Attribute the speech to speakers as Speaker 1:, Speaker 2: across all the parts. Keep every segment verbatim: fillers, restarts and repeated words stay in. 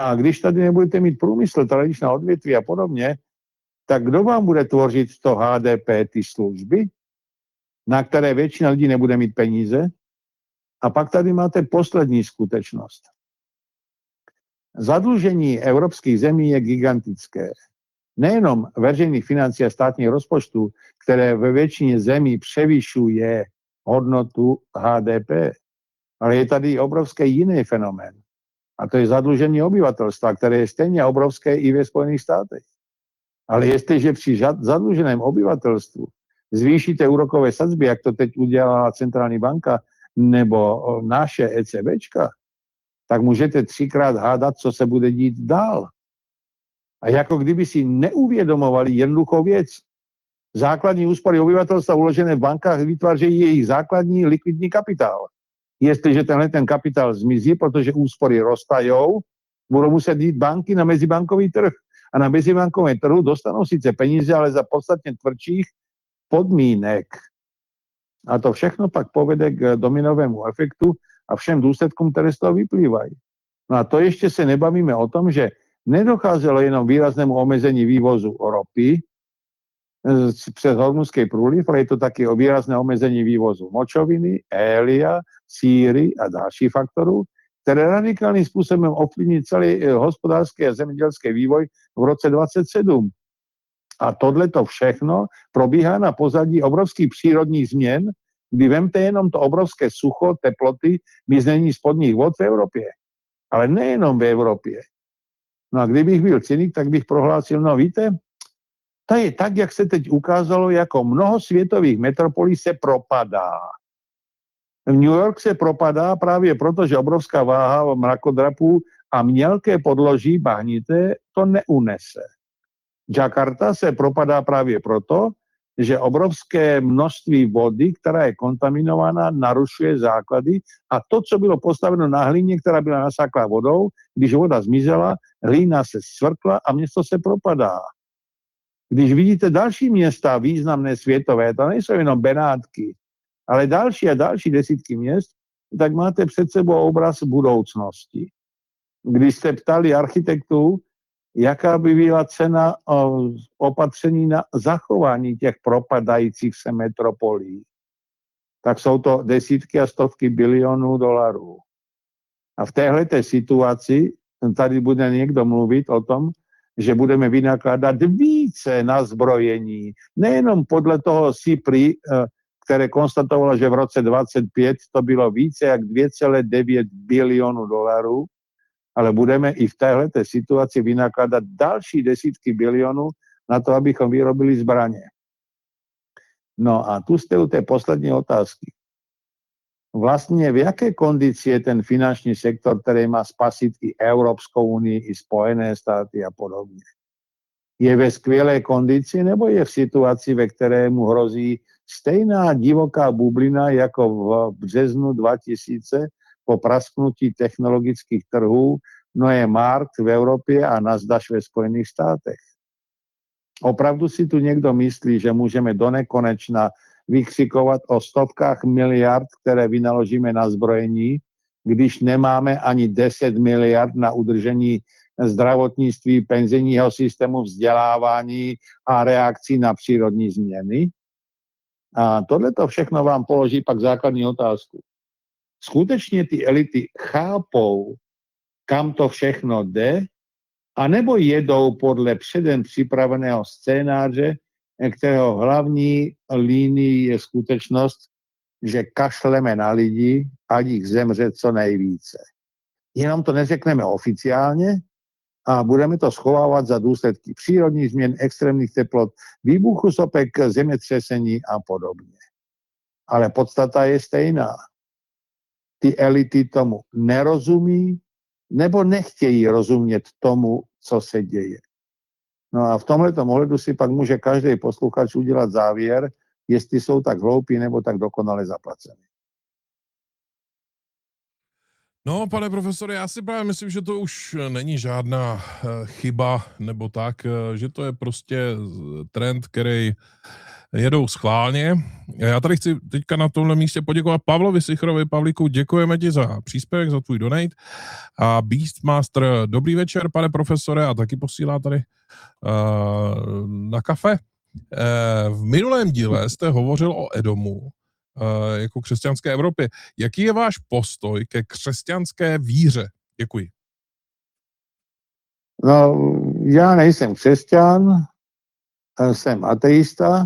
Speaker 1: A když tady nebudete mít průmysl, tradičná odvětví a podobně, tak kdo vám bude tvořit to H D P, ty služby, na které většina lidí nebude mít peníze? A pak tady máte poslední skutečnost. Zadlužení evropských zemí je gigantické. Nejenom veřejných financí a státních rozpočtů, které ve většině zemí převyšuje hodnotu H D P, ale je tady obrovský jiný fenomén. A to je zadlužení obyvatelstva, které je stejně obrovské i ve Spojených státech. Ale jestliže při zadluženém obyvatelstvu zvýšíte úrokové sadzby, jak to teď udělala centrální banka nebo naše ECBčka, tak můžete třikrát hádat, co se bude dít dál. A jako kdyby si neuvědomovali jednoduchou věc. Základní úspory obyvatelstva uložené v bankách vytvářejí jejich základní likvidní kapitál. Jestliže tenhle ten kapitál zmizí, protože úspory roztajou, budou muset jít banky na mezibankový trh. A na mezibankovém trhu dostanou sice peníze, ale za podstatně tvrdších podmínek. A to všechno pak povede k dominovému efektu a všem důsledkům, které z toho vyplývají. No a to ještě se nebavíme o tom, že nedocházelo jenom výraznému omezení vývozu ropy přes Hormuzský průliv, ale je to taky o výrazné omezení vývozu močoviny, hélia, síry a dalších faktorů, které radikálním způsobem ovlivní celý hospodářský a zemědělský vývoj v roce dvacet sedm. A tohleto všechno probíhá na pozadí obrovských přírodních změn, kdy vemte jenom to obrovské sucho, teploty, mizení spodních vod v Evropě. Ale nejenom v Evropě. No a kdybych byl cynik, tak bych prohlásil, no víte, to je tak, jak se teď ukázalo, jako mnoho světových metropolí se propadá. V New York se propadá právě proto, že obrovská váha mrakodrapů a mělké podloží bahnité to neunese. Jakarta se propadá právě proto, že obrovské množství vody, která je kontaminovaná, narušuje základy a to, co bylo postaveno na hlíně, která byla nasáklá vodou, když voda zmizela, hlína se svrkla a město se propadá. Když vidíte další města významné světové, to nejsou jenom Benátky, ale další a další desítky měst, tak máte před sebou obraz budoucnosti. Když jste ptali architektů, jaká by byla cena opatření na zachování těch propadajících se metropolí, tak jsou to desítky a stovky bilionů dolarů. A v téhleté situaci tady bude někdo mluvit o tom, že budeme vynakládat více na zbrojení. Nejenom podle toho C I P R I, které konstatovalo, že v roce dvacet pět to bylo více jak dvě celé devět bilionu dolarů, ale budeme i v téhleté situaci vynakládat další desítky bilionů na to, abychom vyrobili zbraně. No a tu jste u té poslední otázky. Vlastně v jaké kondici je ten finanční sektor, který má spasit i Evropskou unii, i Spojené státy a podobně? Je ve skvělé kondici, nebo je v situaci, ve které mu hrozí stejná divoká bublina jako v březnu dva tisíce po prasknutí technologických trhů, no je Mart v Evropě a Nasdaq ve Spojených státech? Opravdu si tu někdo myslí, že můžeme donekonečna vykřikovat o stovkách miliard, které vynaložíme na zbrojení, když nemáme ani deset miliard na udržení zdravotnictví, penzijního systému, vzdělávání a reakcí na přírodní změny? A tohleto všechno vám položí pak základní otázku. Skutečně ty elity chápou, kam to všechno jde, anebo jedou podle předem připraveného scénáře, kterého hlavní línii je skutečnost, že kašleme na lidi, ať jich zemře co nejvíce. Jenom to neřekneme oficiálně a budeme to schovávat za důsledky přírodních změn, extrémních teplot, výbuchu sopek, zemětřesení a podobně. Ale podstata je stejná. Ty elity tomu nerozumí nebo nechtějí rozumět tomu, co se děje. No a v tomhletom ohledu si pak může každý posluchač udělat závěr, jestli jsou tak hloupí nebo tak dokonale zaplaceni.
Speaker 2: No, pane profesore, já si právě myslím, že to už není žádná chyba nebo tak, že to je prostě trend, který jedou schválně. Já tady chci teďka na tomhle místě poděkovat Pavlovi Sichrovi. Pavlíku, děkujeme ti za příspěvek, za tvůj donate. A Beastmaster, dobrý večer, pane profesore, a taky posílá tady uh, na kafe. Uh, v minulém díle jste hovořil o Edomu uh, jako křesťanské Evropě. Jaký je váš postoj ke křesťanské víře? Děkuji.
Speaker 1: No, já nejsem křesťan, jsem ateista,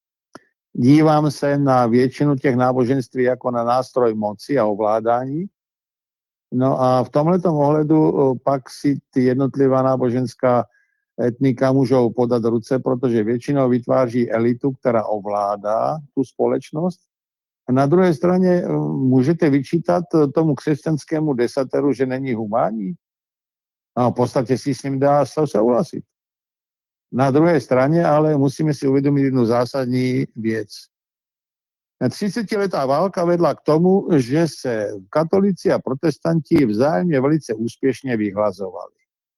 Speaker 1: dívám se na většinu těch náboženství jako na nástroj moci a ovládání. No a v tomhletom ohledu pak si ty jednotlivá náboženská etnika můžou podat ruce, protože většinou vytváří elitu, která ovládá tu společnost. A na druhé straně můžete vyčítat tomu křesťanskému desateru, že není humánní. A v podstatě si s ním dá souhlasit. Na druhé straně ale musíme si uvědomit jednu zásadní věc. třicetiletá válka vedla k tomu, že se katolíci a protestanti vzájemně velice úspěšně vyhlazovali.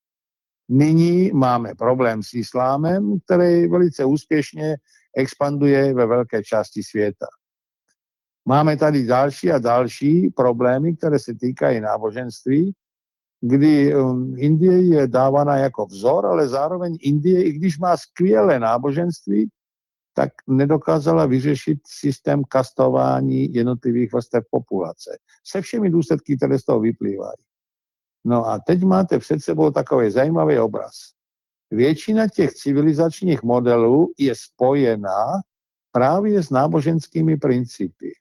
Speaker 1: Nyní máme problém s islámem, který velice úspěšně expanduje ve velké části světa. Máme tady další a další problémy, které se týkají náboženství, kdy Indie je dávána jako vzor, ale zároveň Indie, i když má skvělé náboženství, tak nedokázala vyřešit systém kastování jednotlivých vrstev populace. Se všemi důsledky, které z toho vyplývají. No a teď máte před sebou takový zajímavý obraz. Většina těch civilizačních modelů je spojená právě s náboženskými principy.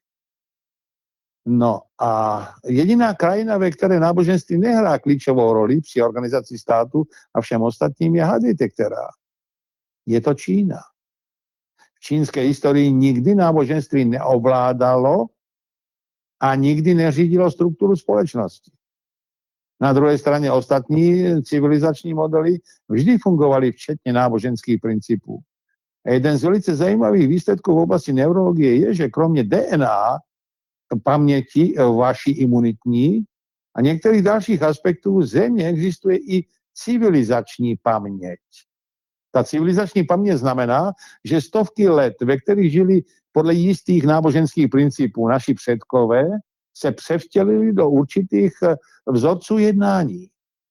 Speaker 1: No a jediná krajina, ve které náboženství nehrá klíčovou roli při organizaci státu a všem ostatním, je hádejte která. Je to Čína. V čínské historii nikdy náboženství neovládalo a nikdy neřídilo strukturu společnosti. Na druhé straně ostatní civilizační modely vždy fungovaly včetně náboženských principů. A jeden z velice zajímavých výsledků v oblasti neurologie je, že kromě D N A, paměti vaší imunitní a některých dalších aspektů země existuje i civilizační paměť. Ta civilizační paměť znamená, že stovky let, ve kterých žili podle jistých náboženských principů naši předkové, se převtělili do určitých vzorců jednání.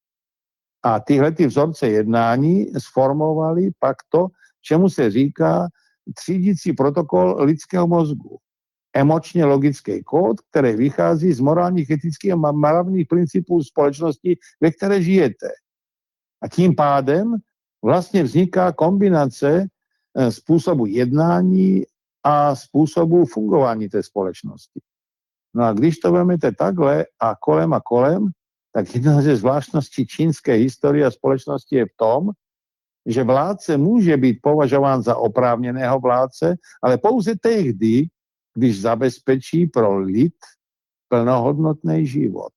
Speaker 1: A tyhle ty vzorce jednání sformovaly pak to, čemu se říká třídící protokol lidského mozgu. Emočně logický kód, který vychází z morálních, etických a morálních principů společnosti, ve které žijete. A tím pádem vlastně vzniká kombinace způsobu jednání a způsobu fungování té společnosti. No a když to vezmete takhle a kolem a kolem, tak jedna ze zvláštností čínské historie a společnosti je v tom, že vládce může být považován za oprávněného vládce, ale pouze tehdy, když zabezpečí pro lid plnohodnotný život.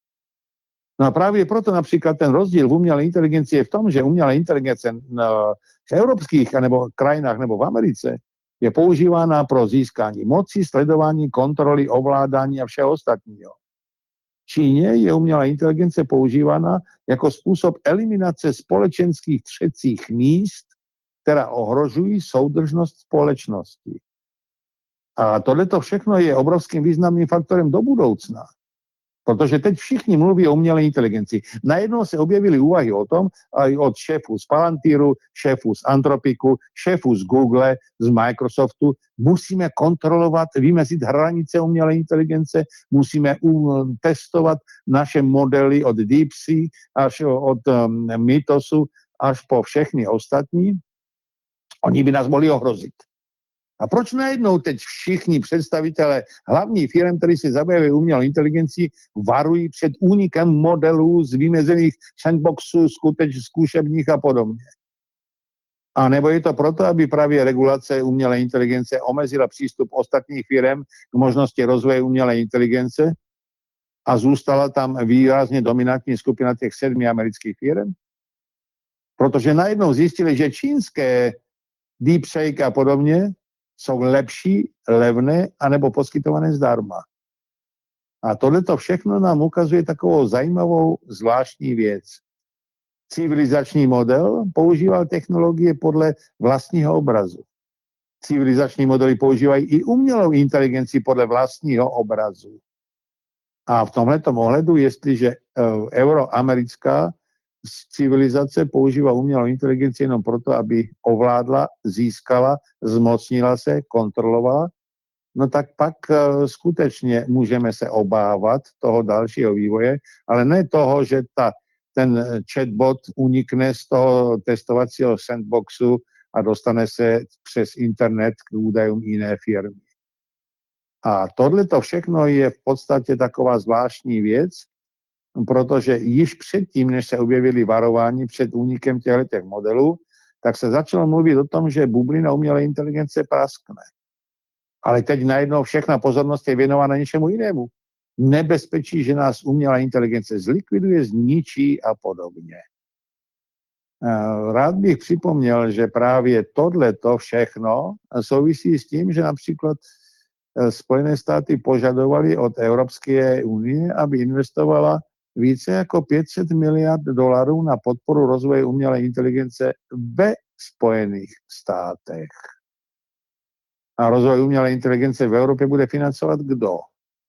Speaker 1: No a právě proto například ten rozdíl v umělé inteligenci je v tom, že umělá inteligence v evropských nebo krajinách nebo v Americe je používána pro získání moci, sledování, kontroly, ovládání a všeho ostatního. V Číně je umělá inteligence používána jako způsob eliminace společenských třecích míst, která ohrožují soudržnost společnosti. A tohleto všechno je obrovským významným faktorem do budoucna. Protože teď všichni mluví o umělé inteligenci. Najednou se objevily úvahy o tom, aj od šéfů z Palantiru, šéfů z Antropiku, šéfů z Google, z Microsoftu. Musíme kontrolovat, vymezit hranice umělé inteligence, musíme testovat naše modely od DeepSeek až od um, Mythosu až po všechny ostatní. Oni by nás mohli ohrozit. A proč najednou teď všichni představitelé hlavních firm, kteří se zabývají umělou inteligencí, varují před únikem modelů z vymezených sandboxů, skuteč, zkušebních a podobně? A nebo je to proto, aby právě regulace umělé inteligence omezila přístup ostatních firm k možnosti rozvoje umělé inteligence a zůstala tam výrazně dominantní skupina těch sedmi amerických firm? Protože najednou zjistili, že čínské DeepSeek a podobně jsou lepší, levné, anebo poskytované zdarma. A tohleto všechno nám ukazuje takovou zajímavou zvláštní věc. Civilizační model používal technologie podle vlastního obrazu. civilizační modely používají i umělou inteligenci podle vlastního obrazu. A v tomhletom ohledu, jestliže euroamerická civilizace používá umělou inteligenci jenom proto, aby ovládla, získala, zmocnila se, kontrolovala, no tak pak skutečně můžeme se obávat toho dalšího vývoje, ale ne toho, že ta, ten chatbot unikne z toho testovacího sandboxu a dostane se přes internet k údajům jiné firmy. A tohle to všechno je v podstatě taková zvláštní věc, protože již předtím, než se objevily varování před únikem těchto modelů, tak se začalo mluvit o tom, že bublina umělé inteligence praskne. Ale teď najednou všechna pozornost je věnována něčemu jinému. Nebezpečí, že nás umělá inteligence zlikviduje, zničí a podobně. Rád bych připomněl, že právě tohleto všechno souvisí s tím, že například Spojené státy požadovaly od Evropské unie, aby investovala více jako pět set miliard dolarů na podporu rozvoje umělé inteligence ve Spojených státech. A rozvoj umělé inteligence v Evropě bude financovat kdo?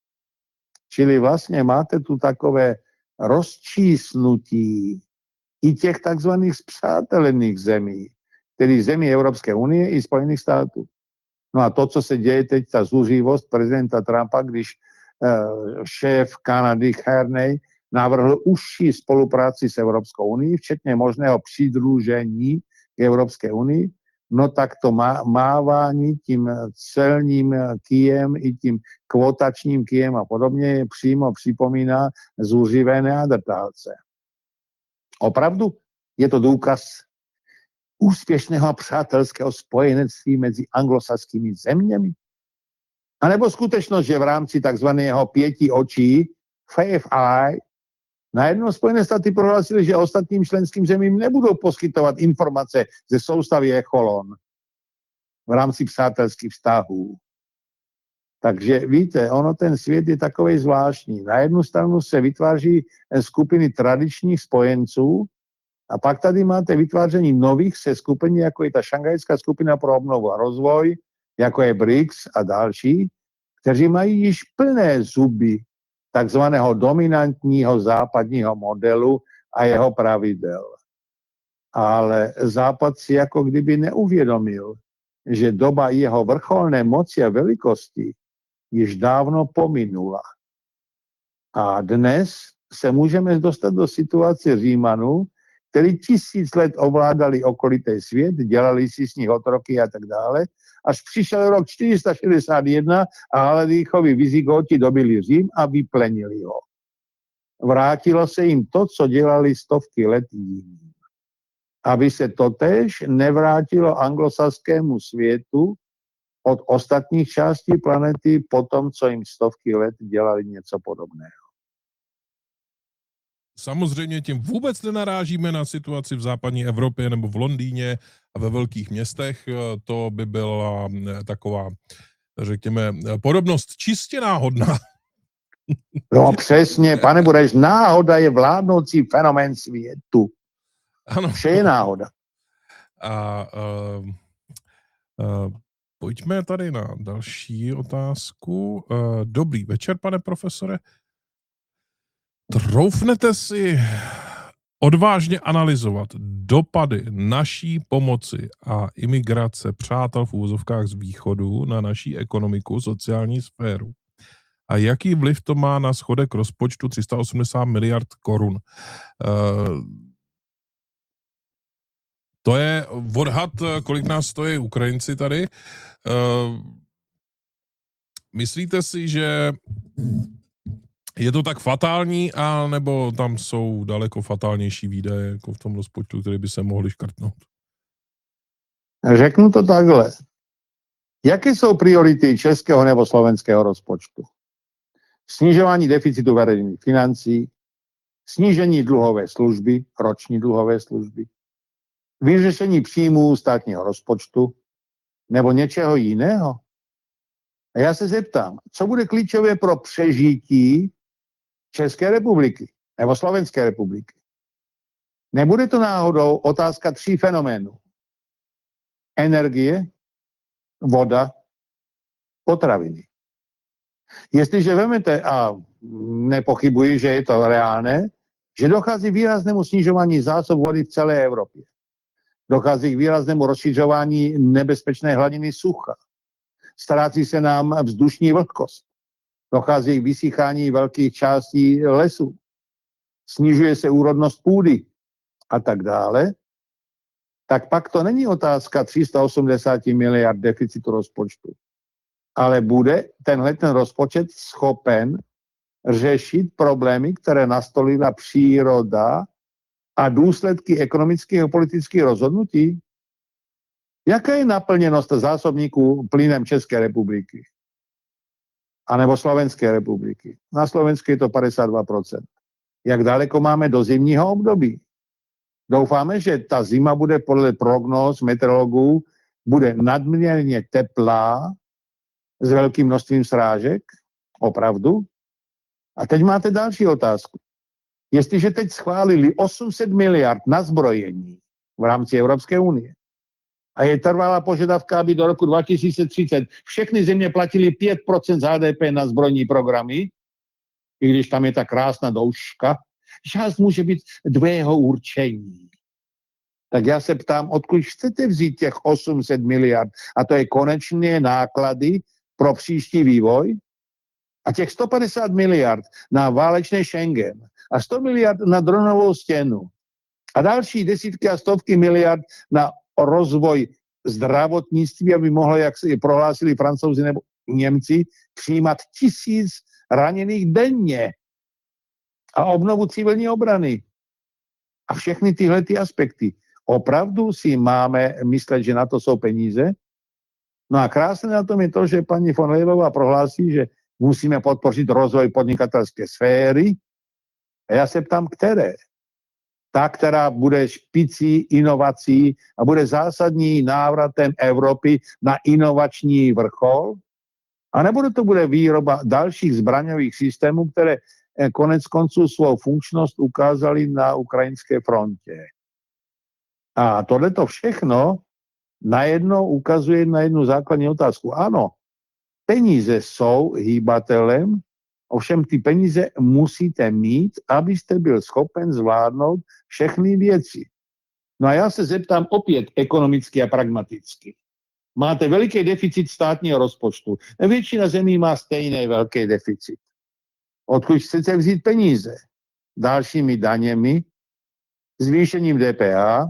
Speaker 1: Čili vlastně máte tu takové rozčísnutí i těch takzvaných spřátelených zemí, tedy zemí Evropské unie i Spojených států. No a to, co se děje teď, ta zuřivost prezidenta Trumpa, když uh, šéf Kanady Carney navrhl užší spolupráci s Evropskou unii, včetně možného přidružení k Evropské unii, no tak to má, mávání tím celním kijem i tím kvotačním kijem a podobně přímo připomíná zuřivé neandertálce. Opravdu je to důkaz úspěšného přátelského spojenectví mezi anglosaskými zeměmi? A nebo skutečnost, že v rámci takzvaného pěti očí, Five Eye, najednou Spojené státy prohlásily, že ostatním členským zemím nebudou poskytovat informace ze soustavy Echolon v rámci přátelských vztahů. Takže víte, ono ten svět je takovej zvláštní. Na jednu stranu se vytváří skupiny tradičních spojenců a pak tady máte vytváření nových seskupin, jako je ta šanghajská skupina pro obnovu a rozvoj, jako je B R I C S a další, kteří mají již plné zuby takzvaného dominantního západního modelu a jeho pravidel. Ale Západ si jako kdyby neuvědomil, že doba jeho vrcholné moci a velikosti již dávno pominula. A dnes se můžeme dostat do situace Římanů, který tisíc let ovládali okolitý svět, dělali si s nich otroky a tak dále, až přišel rok čtyři sta šedesát jedna a Haledýchovi Vizigóti dobili Řím a vyplenili ho. Vrátilo se jim to, co dělali stovky let jiným. Aby se totéž nevrátilo anglosaskému světu od ostatních částí planety po tom, co jim stovky let dělali něco podobného.
Speaker 2: Samozřejmě tím vůbec nenarážíme na situaci v západní Evropě nebo v Londýně a ve velkých městech. To by byla taková, řekněme, podobnost čistě náhodná.
Speaker 1: No přesně, pane Bureš, náhoda je vládnoucí fenomén světu.
Speaker 2: Ano.
Speaker 1: Vše je náhoda.
Speaker 2: A uh, uh, pojďme tady na další otázku. Uh, dobrý večer, pane profesore. Troufnete si odvážně analyzovat dopady naší pomoci a imigrace přátel v úvozovkách z východu na naší ekonomiku, sociální sféru? A jaký vliv to má na schodek rozpočtu tři sta osmdesát miliard korun? Uh, to je odhad, kolik nás stojí Ukrajinci tady. Uh, myslíte si, že je to tak fatální, a nebo tam jsou daleko fatálnější výdaje jako v tom rozpočtu, které by se mohly škrtnout?
Speaker 1: Řeknu to takhle. Jaké jsou priority českého nebo slovenského rozpočtu? Snižování deficitu veřejných financí, snížení dluhové služby, roční dluhové služby, vyřešení příjmů státního rozpočtu nebo něčeho jiného? A já se zeptám, co bude klíčové pro přežití České republiky nebo Slovenské republiky? Nebude to náhodou otázka tří fenoménů. Energie, voda, potraviny. Jestliže vemete, a nepochybuji, že je to reálné, že dochází výraznému snižování zásob vody v celé Evropě. Dochází k výraznému rozšiřování nebezpečné hladiny sucha. Ztrácí se nám vzdušní vlhkost. Dochází k vysychání velkých částí lesů. Snižuje se úrodnost půdy a tak dále. Tak pak to není otázka tři sta osmdesát miliard deficitu rozpočtu. Ale bude tenhle ten rozpočet schopen řešit problémy, které nastolila příroda a důsledky ekonomických a politických rozhodnutí? Jaká je naplněnost zásobníků plynem České republiky? A nebo Slovenské republiky? Na Slovensku je to padesát dva procent. Jak daleko máme do zimního období? Doufáme, že ta zima bude podle prognóz meteorologů bude nadměrně teplá s velkým množstvím srážek? Opravdu? A teď máte další otázku. Jestliže teď schválili osm set miliard na zbrojení v rámci Evropské unie a je trvalá požadavka, aby do roku dva tisíce třicet všechny země platili pět procent z H D P na zbrojní programy, i když tam je ta krásná douška, část může být dvého určení. Tak já se ptám, odkud chcete vzít těch osm set miliard? A to je konečné náklady pro příští vývoj? A těch sto padesát miliard na válečný Schengen a sto miliard na dronovou stěnu a další desítky a stovky miliard na rozvoj zdravotnictví, aby mohli, jak si prohlásili Francouzi nebo Němci, přijímat tisíc raněných denně a obnovu civilní obrany. A všechny tyhle ty aspekty. Opravdu si máme myslet, že na to jsou peníze? No a krásné na tom je to, že paní von Leyenová prohlásí, že musíme podpořit rozvoj podnikatelské sféry. A já se ptám, které? Ta, která bude špicí inovací a bude zásadní návratem Evropy na inovační vrchol? A nebo to bude výroba dalších zbraňových systémů, které konec konců svou funkčnost ukázali na ukrajinské frontě? A tohleto všechno najednou ukazuje na jednu základní otázku. Ano, peníze jsou hýbatelem, ovšem ty peníze musíte mít, abyste byl schopen zvládnout všechny věci. No a já se zeptám opět ekonomicky a pragmaticky. Máte veliký deficit státního rozpočtu. Většina zemí má stejný velký deficit. Odkud chcete vzít peníze? Dalšími daněmi, zvýšením D P H,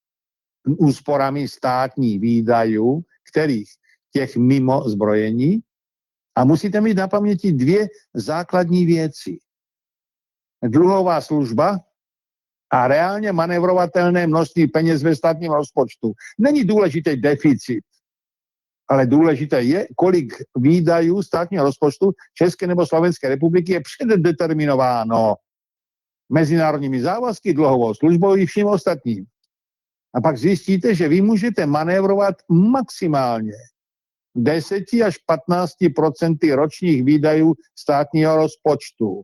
Speaker 1: úsporami státních výdajů, kterých těch mimo zbrojení. A musíte mít na paměti dvě základní věci. Dluhová služba a reálně manevrovatelné množství peněz ve státním rozpočtu. Není důležitý deficit, ale důležité je, kolik výdajů státního rozpočtu České nebo Slovenské republiky je předdeterminováno mezinárodními závazky, dluhovou službou i vším ostatním. A pak zjistíte, že vy můžete manévrovat maximálně deset až patnáct procent ročních výdajů státního rozpočtu.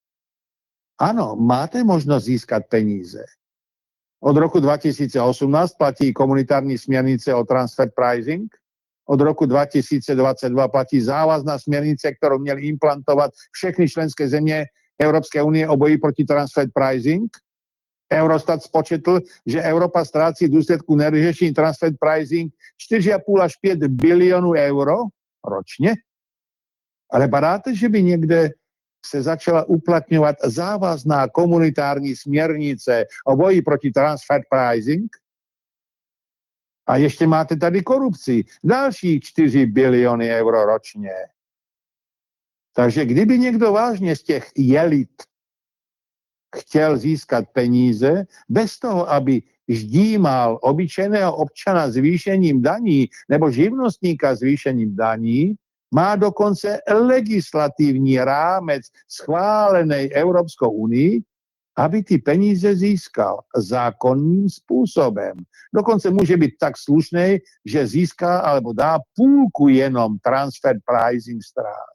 Speaker 1: Ano, máte možnost získat peníze. Od roku dva tisíce osmnáct platí komunitární směrnice o transfer pricing. Od roku dva tisíce dvacet dva platí závazná směrnice, kterou měly implantovat všechny členské země Evropské unie o boji proti transfer pricing. Eurostat spočetl, že Evropa ztrácí v důsledku neřešení transfer pricing čtyři a půl až pět bilionů euro ročně. Ale badáte, že by někde se začala uplatňovat závazná komunitární směrnice o boji proti transfer pricing? A ještě máte tady korupci. Další čtyři biliony euro ročně. Takže kdyby někdo vážně z těch elit chtěl získat peníze, bez toho, aby ždímal obyčejného občana zvýšením daní nebo živnostníka zvýšením daní, má dokonce legislativní rámec schválený Evropskou unii, aby ty peníze získal zákonným způsobem. Dokonce může být tak slušný, že získá alebo dá půlku jenom transfer pricing strát.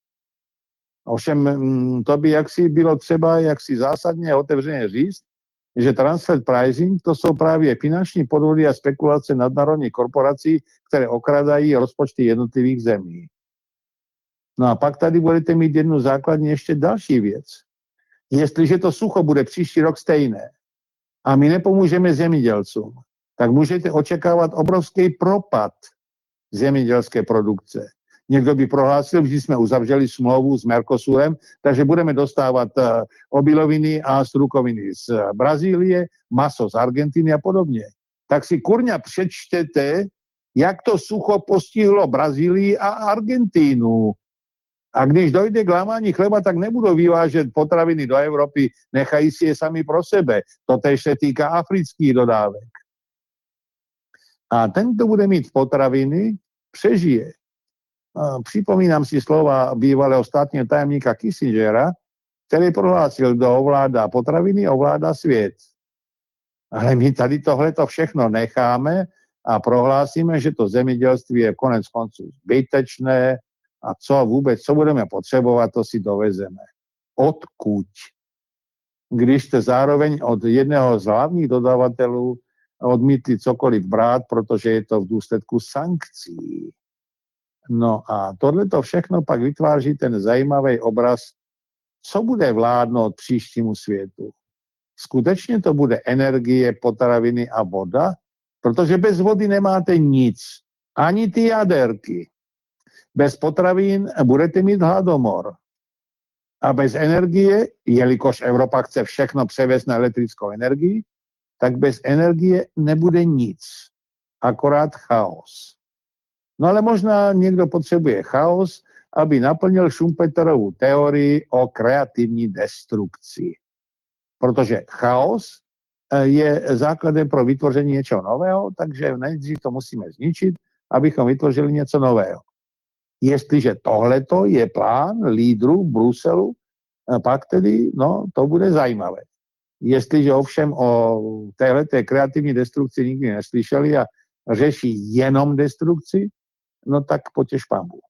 Speaker 1: Ovšem to by jaksi bylo třeba jaksi zásadně otevřeně říct, že transfer pricing to jsou právě finanční podvody a spekulace nadnárodních korporací, které okradají rozpočty jednotlivých zemí. No a pak tady budete mít jednu základní ještě další věc. Jestliže to sucho bude příští rok stejné a my nepomůžeme zemědělcům, tak můžete očekávat obrovský propad zemědělské produkce. Někdo by prohlásil, že jsme uzavřeli smlouvu s Mercosurem, takže budeme dostávat obiloviny a strukoviny z Brazílie, maso z Argentiny a podobně. Tak si kurňa přečtete, jak to sucho postihlo Brazílii a Argentínu. A když dojde k lámání chleba, tak nebudou vyvážet potraviny do Evropy, nechají si je sami pro sebe. Totéž se týká afrických dodávek. A ten, kdo bude mít potraviny, přežije. Připomínám si slova bývalého státního tajemníka Kissingera, který prohlásil, kdo ovládá potraviny, ovládá svět. Ale my tady tohleto všechno necháme a prohlásíme, že to zemědělství je konec konců zbytečné a co vůbec, co budeme potřebovat, to si dovezeme. Odkud? Když jste zároveň od jedného z hlavních dodavatelů odmítli cokoliv brát, protože je to v důsledku sankcí. No a tohleto všechno pak vytváří ten zajímavý obraz, co bude vládnout příštímu světu. Skutečně to bude energie, potraviny a voda, protože bez vody nemáte nic, ani ty jaderky. Bez potravin budete mít hladomor. A bez energie, jelikož Evropa chce všechno převést na elektrickou energii, tak bez energie nebude nic, akorát chaos. No ale možná někdo potřebuje chaos, aby naplnil Schumpeterovu teorii o kreativní destrukci. Protože chaos je základem pro vytvoření něčeho nového, takže nejdřív to musíme zničit, abychom vytvořili něco nového. Jestliže tohleto je plán lídrů v Bruselu, pak tedy, no, to bude zajímavé. Jestliže ovšem o téhleté kreativní destrukci nikdy neslyšeli a řeší jenom destrukci, no tak potěš pánbůh.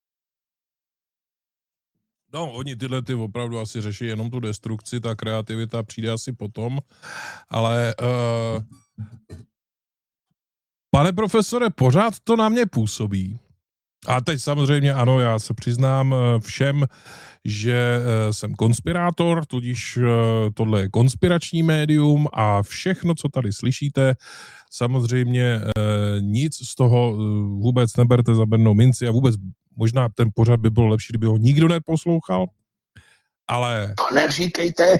Speaker 2: No, oni tyhle ty opravdu asi řeší jenom tu destrukci, ta kreativita přijde asi potom, ale uh, pane profesore, pořád to na mě působí. A teď samozřejmě ano, já se přiznám všem, že jsem konspirátor, tudíž tohle je konspirační médium a všechno, co tady slyšíte, samozřejmě nic z toho vůbec neberte za bernou minci a vůbec možná ten pořad by byl lepší, kdyby ho nikdo neposlouchal, ale...
Speaker 1: To neříkejte.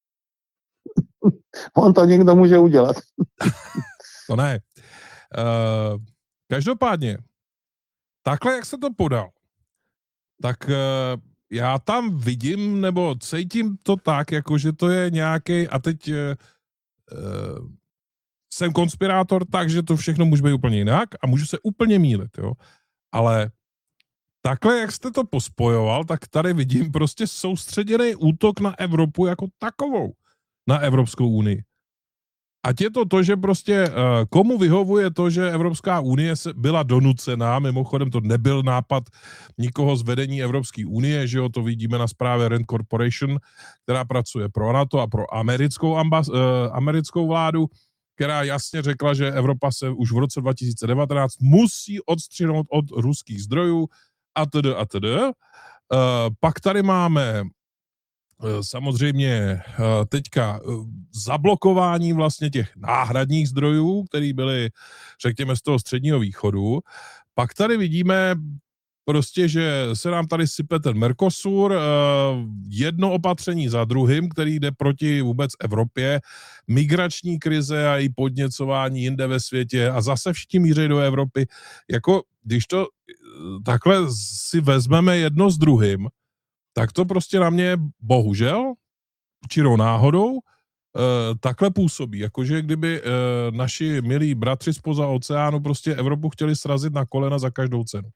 Speaker 1: On to někdo může udělat.
Speaker 2: To ne. Uh, každopádně, takhle, jak se to podal, tak uh, já tam vidím, nebo cítím to tak, jako že to je nějaký, a teď uh, uh, jsem konspirátor, takže to všechno může být úplně jinak a můžu se úplně mýlit, jo. Ale takhle, jak jste to pospojoval, tak tady vidím prostě soustředěný útok na Evropu jako takovou, na Evropskou unii. Ať je to to, že prostě komu vyhovuje to, že Evropská unie se byla donucená, mimochodem to nebyl nápad nikoho z vedení Evropské unie, že jo, to vidíme na zprávě Rand Corporation, která pracuje pro NATO a pro americkou, ambas, eh, americkou vládu, která jasně řekla, že Evropa se už v roce dva tisíce devatenáct musí odstřihnout od ruských zdrojů a td. a td. Eh, pak tady máme samozřejmě teďka zablokování vlastně těch náhradních zdrojů, které byly, řekněme, z toho středního východu. Pak tady vidíme prostě, že se nám tady sype ten Mercosur, jedno opatření za druhým, který jde proti vůbec Evropě, migrační krize a její podněcování jinde ve světě a zase všichni míří do Evropy. Jako, když to takhle si vezmeme jedno s druhým, tak to prostě na mě bohužel, čirou náhodou, e, takhle působí. Jakože kdyby e, naši milí bratři spoza oceánu prostě Evropu chtěli srazit na kolena za každou cenu.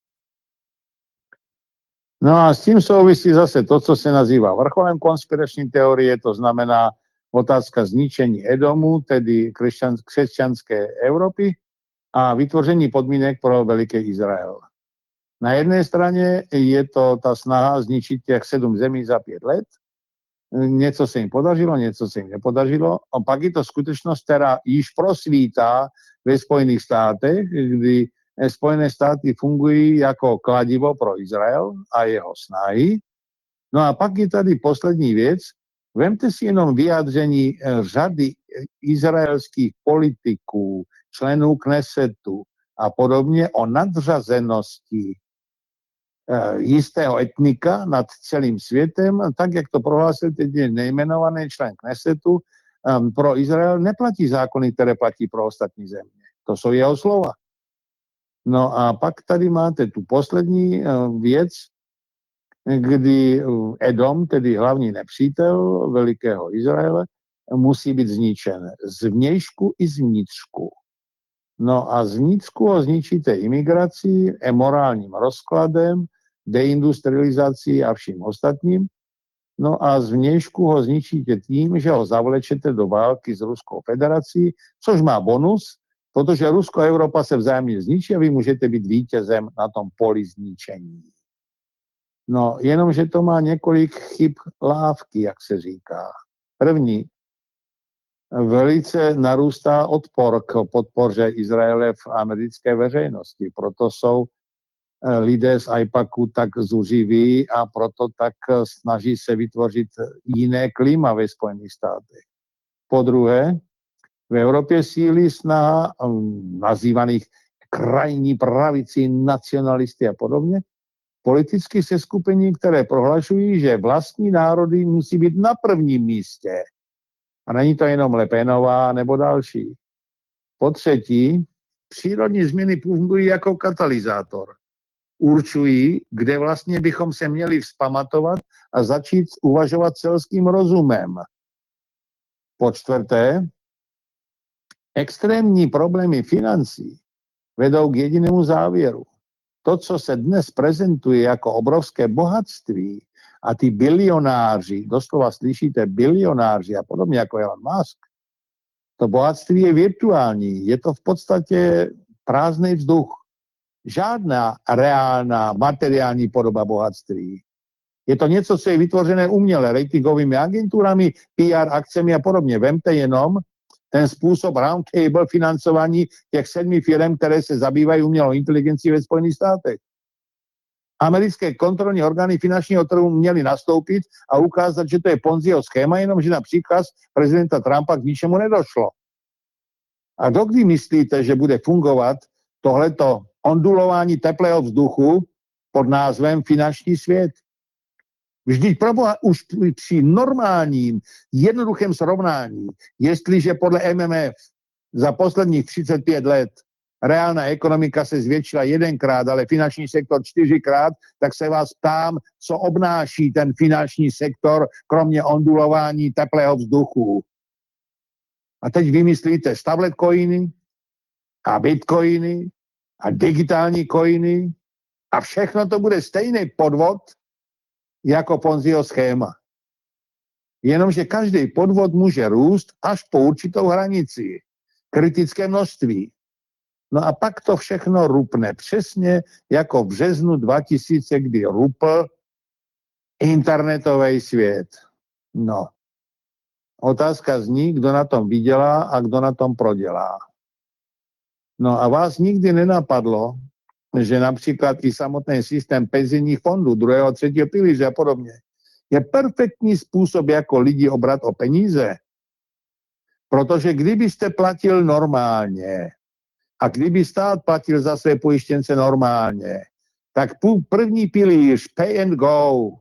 Speaker 1: No a s tím souvisí zase to, co se nazývá vrcholem konspirační teorie, to znamená otázka zničení Edomu, tedy křesťanské Evropy a vytvoření podmínek pro veliký Izrael. Na jedné straně je to ta snaha zničit těch sedm zemí za pět let něco se jim podařilo, něco se jim nepodařilo. A pak je to skutečnost, která již prosvítá ve Spojených státech, kdy Spojené státy fungují jako kladivo pro Izrael a jeho snahy. No a pak je tady poslední věc. Vemte si jenom vyjádření řady izraelských politiků, členů Knesetu a podobně o nadřazenosti jistého etnika nad celým světem, tak jak to prohlásil teď nejmenovaný člen Knesetu, pro Izrael neplatí zákony, které platí pro ostatní země. To jsou jeho slova. No a pak tady máte tu poslední věc, kdy Edom, tedy hlavní nepřítel velikého Izraele, musí být zničen z vnějšku i z vnitřku. No a z vnitřku ho zničíte imigrací, emorálním rozkladem, deindustrializací a vším ostatním. No a z vnějšku ho zničíte tím, že ho zavlečete do války s Ruskou federací, což má bonus, protože Rusko a Evropa se vzájemně zničí a vy můžete být vítězem na tom poli zničení. No, jenomže to má několik chyb lávky, jak se říká. První, velice narůstá odpor k podpoře Izraele v americké veřejnosti. Proto jsou lidé z AIPACu tak zuřiví a proto tak snaží se vytvořit jiné klima ve Spojených státech. Po druhé, v Evropě sílí snaha nazývaných krajní pravici, nacionalisty a podobně, politické seskupení, které prohlašují, že vlastní národy musí být na prvním místě. A není to jenom Le Penová nebo další. Po třetí, přírodní změny fungují jako katalyzátor. Určují, kde vlastně bychom se měli vzpamatovat a začít uvažovat selským rozumem. Po čtvrté, extrémní problémy financí vedou k jedinému závěru. To, co se dnes prezentuje jako obrovské bohatství a ty bilionáři, doslova slyšíte bilionáři a podobně jako Elon Musk, to bohatství je virtuální, je to v podstatě prázdný vzduch. Žádná reálná materiální podoba bohatství. Je to něco, co je vytvořené uměle, ratingovými agenturami, P R akcemi a podobně. Vemte jenom ten způsob roundtable financování těch sedmi firm, které se zabývají umělou inteligencí ve Spojených státech. Americké kontrolní orgány finančního trhu měly nastoupit a ukázat, že to je Ponziho schéma, jenomže na příkaz prezidenta Trumpa k ničemu nedošlo. A dokdy myslíte, že bude fungovat tohleto ondulování teplého vzduchu pod názvem finanční svět? Vždyť proboha už při normálním, jednoduchém srovnání, jestliže podle M M F za posledních třicet pět let reálná ekonomika se zvětšila jedenkrát, ale finanční sektor čtyřikrát, tak se vás ptám, co obnáší ten finanční sektor, kromě ondulování teplého vzduchu. A teď vymyslíte stablet coiny a bitcoiny a digitální coiny a všechno to bude stejný podvod jako Ponziho schéma. Jenomže každý podvod může růst až po určitou hranici, kritické množství. No a pak to všechno rupne. Přesně jako v březnu dva tisíce, kdy rupl internetový svět. No. Otázka zní, kdo na tom vydělá a kdo na tom prodělá. No a vás nikdy nenapadlo, že například i samotný systém penzijních fondů, druhého, třetího pilíře a podobně, je perfektní způsob, jako lidi obrat o peníze. Protože kdybyste platil normálně a kdyby stát platil za své pojištěnce normálně, tak první pilíř, pay and go,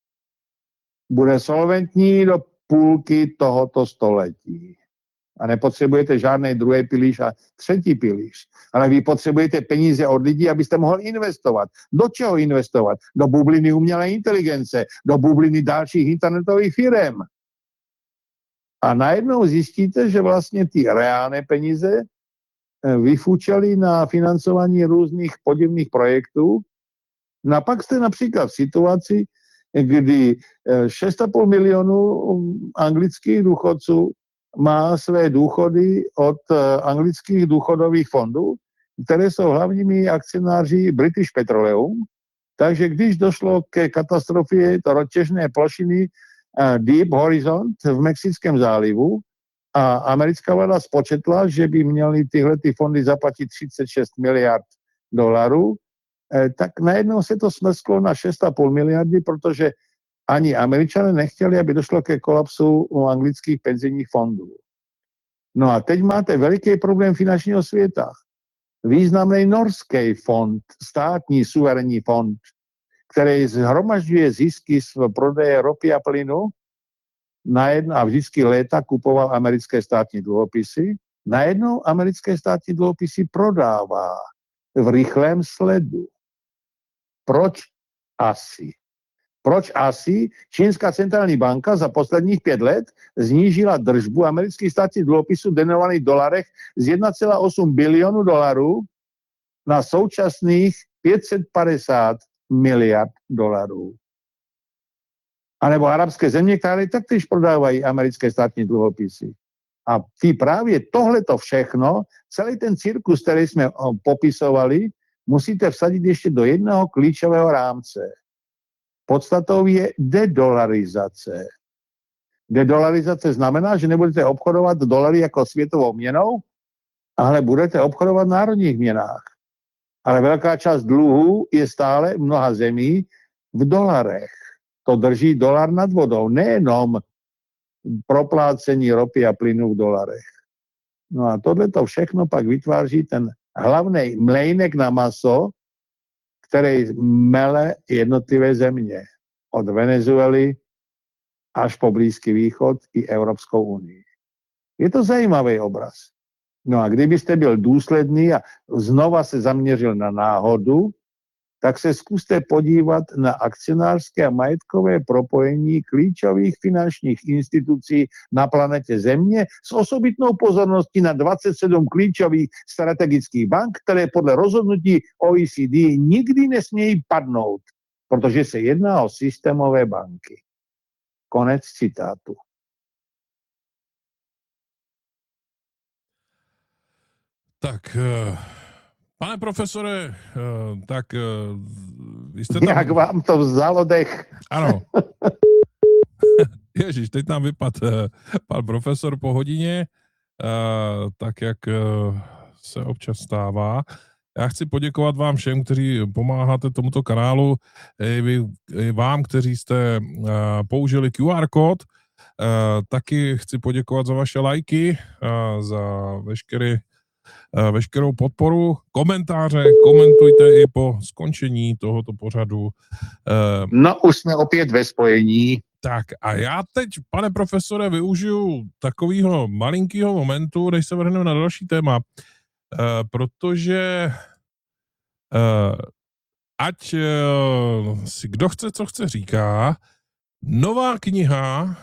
Speaker 1: bude solventní do půlky tohoto století. A nepotřebujete žádný druhý pilíř a třetí pilíř. Ale vy potřebujete peníze od lidí, abyste mohli investovat. Do čeho investovat? Do bubliny umělé inteligence, do bubliny dalších internetových firm. A najednou zjistíte, že vlastně ty reálné peníze vyfučely na financování různých podivných projektů. No a pak jste například v situaci, kdy šest a půl milionu anglických důchodců má své důchody od anglických důchodových fondů, které jsou hlavními akcionáři British Petroleum. Takže když došlo ke katastrofě to roztěžné plošiny Deep Horizon v Mexickém zálivu a americká vláda spočetla, že by měly tyhle ty fondy zaplatit třicet šest miliard dolarů, tak najednou se to smrsklo na šest a půl miliardy, protože ani Američané nechtěli, aby došlo ke kolapsu u anglických penzijních fondů. No a teď máte veliký problém finančního světa. Významný norský fond, státní suverénní fond, který zhromažďuje zisky z prodeje ropy a plynu najednou, a vždycky léta kupoval americké státní dluhopisy, najednou americké státní dluhopisy prodává v rychlém sledu. Proč asi? Proč asi Čínská centrální banka za posledních pět let znížila držbu amerických státních dluhopisů denovaných v dolarech z jedna celá osm bilionu dolarů na současných pět set padesát miliard dolarů. A nebo arabské země, které taktéž prodávají americké státní dluhopisy. A ty právě tohleto všechno, celý ten cirkus, který jsme popisovali, musíte vsadit ještě do jednoho klíčového rámce. Podstatou je dedolarizace. Dedolarizace znamená, že nebudete obchodovat dolary jako světovou měnou, ale budete obchodovat v národních měnách. Ale velká část dluhů je stále v mnoha zemí v dolarech. To drží dolar nad vodou, nejenom proplácení ropy a plynu v dolarech. No a tohleto všechno pak vytváří ten hlavný mlejnek na maso, který mele jednotlivé země. Od Venezuely až po Blízký východ i Evropskou unii. Je to zajímavý obraz. No a kdybyste byl důsledný a znova se zaměřil na náhodu, tak se zkuste podívat na akcionářské a majetkové propojení klíčových finančních institucí na planetě Země s osobitnou pozorností na dvacet sedm klíčových strategických bank, které podle rozhodnutí O E C D nikdy nesmějí padnout, protože se jedná o systémové banky. Konec citátu.
Speaker 2: Tak, pane profesore, tak vy jste tam...
Speaker 1: Jak vám to vzalo dech?
Speaker 2: Ano. Ježiš, teď nám vypadl pan profesor po hodině, tak jak se občas stává. Já chci poděkovat vám všem, kteří pomáháte tomuto kanálu, i vy, i vám, kteří jste použili Q R kód. Taky chci poděkovat za vaše lajky, za veškeré veškerou podporu, komentáře, komentujte i po skončení tohoto pořadu.
Speaker 1: No, už jsme opět ve spojení.
Speaker 2: Tak a já teď, pane profesore, využiju takového malinkého momentu, než se vrhneme na další téma, protože ať si kdo chce, co chce říká, nová kniha